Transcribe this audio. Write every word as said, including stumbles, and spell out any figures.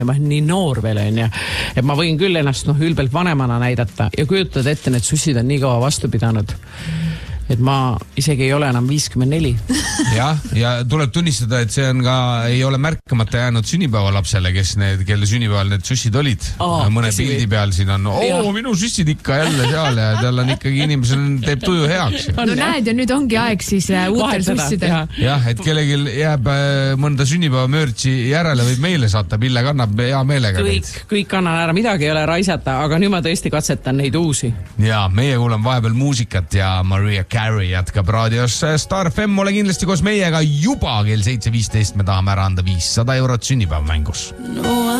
ma olen nii noor veel, on ja. Et ma võin küll ennast noh, ülbelt vanemana näidata ja kujutad ette, need sussid on nii kaua vastu pidanud. Et ma isegi ei ole enam viiskümmend neli. jah, ja tuleb tunnistada, et see on ka, ei ole märkamata jäänud sünnipäevalapsele, kes need, kelle sünnipäeval need sussid olid. Oh, mõne pildi peal siin on, oo, minu sussid ikka jälle seal ja tal on ikkagi inimesel teeb tuju heaks. No näed, ja nüüd ongi aeg siis uutel sussidel. jah, et kellegi jääb mõnda sünnipäeva mörtsi järele võib meile saata, Pille kannab hea meelega. Kõik, kõik annan ära, midagi ei ole raisata, aga nüüd ma tõesti katsetan neid uusi. Ja meie kuuleme vahepeal muusikat ja Maria Carey jätkab raadios Star F M, ole kindlasti koos meiega juba kell seitse viisteist me tahame ära anda viissada eurot sünnipäeva mängus. No,